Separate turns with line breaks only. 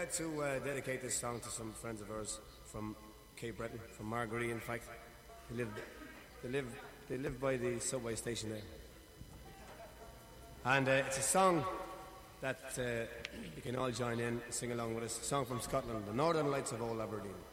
like to dedicate this song to some friends of ours from Cape Breton, from Margaree, in fact. They live by the subway station there. And it's a song that you can all join in, sing along with us. A song from Scotland, the Northern Lights of Old Aberdeen.